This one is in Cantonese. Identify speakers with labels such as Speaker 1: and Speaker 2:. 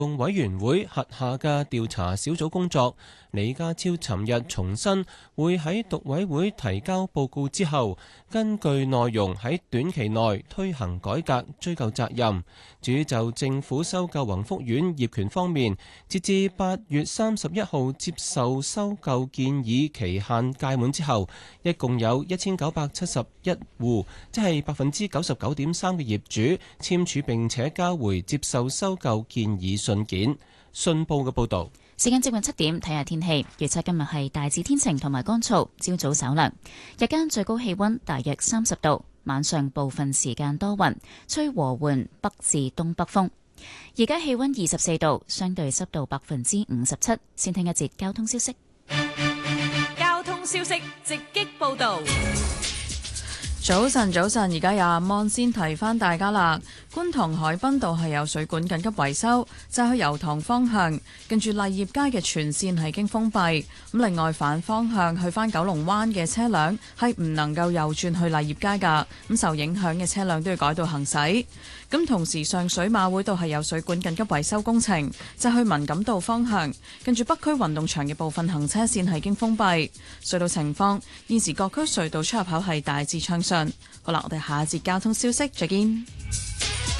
Speaker 1: 共委員會轄下嘅調查小組工作，李家超尋日重申會喺獨委會提交報告之後，根據內容喺短期內推行改革，追究責任。至於就政府收購宏福苑業權方面，截至8月31號接受收購建議期限屆滿之後，一共有1971戶，即係99.3%嘅業主簽署並且交回接受收購建議信件。信報嘅報導。
Speaker 2: 時間接近7點，睇下天氣。預測今日係大致天晴同埋乾燥，朝早稍涼，日間最高氣溫大約30度，晚上部分時間多雲，吹和緩北至東北風。而家氣溫24度，相對濕度57%。先聽一節交通消息。
Speaker 3: 交通消息直擊報導。
Speaker 4: 早晨，而家有阿芒先提翻大家啦。觀塘海濱道係有水管緊急維修，就係去油塘方向，近住勵業街嘅全線係已經封閉。咁另外反方向去翻九龍灣嘅車輛係唔能夠右轉去勵業街㗎。咁受影響嘅車輛都要改道行駛。咁同時上水馬會道係有水管緊急維修工程，就去文錦道方向，近住北區運動場嘅部分行車線係已經封閉。隧道情況，現時各區隧道出入口係大致暢順。好啦，我哋下一節交通消息再見。